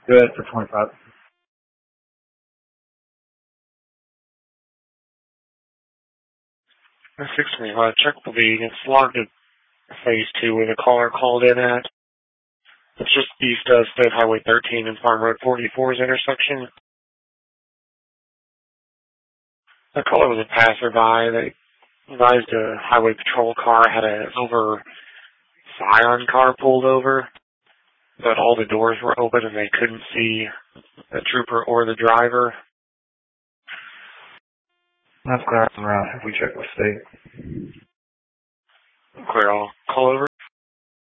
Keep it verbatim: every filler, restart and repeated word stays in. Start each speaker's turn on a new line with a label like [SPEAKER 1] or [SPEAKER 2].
[SPEAKER 1] Good for twenty-five.
[SPEAKER 2] six twenty-five, check will be, it's logged at phase two where the caller called in at. It's just east of State Highway thirteen and Farm Road forty-four's intersection. The caller was a passerby. They advised a highway patrol car had a silver Scion car pulled over, but all the doors were open and they couldn't see the trooper or the driver.
[SPEAKER 1] That's clear on the route if we check with state.
[SPEAKER 2] Clear all. Call over.